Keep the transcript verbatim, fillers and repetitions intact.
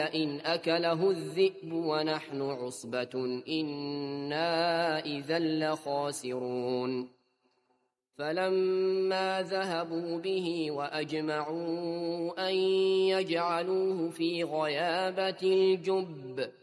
إن أكله الذئب ونحن عصبة إنا إذا لخاسرون فلما ذهبوا به وأجمعوا أن يجعلوه في غيابة الجب